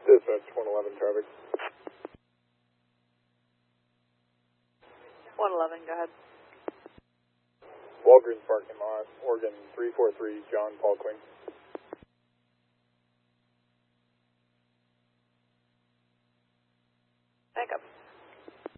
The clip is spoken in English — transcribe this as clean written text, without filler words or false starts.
Dispatch 111 traffic. 111, go ahead. Walgreens parking lot, Oregon 343, John Paul Queen. Back up.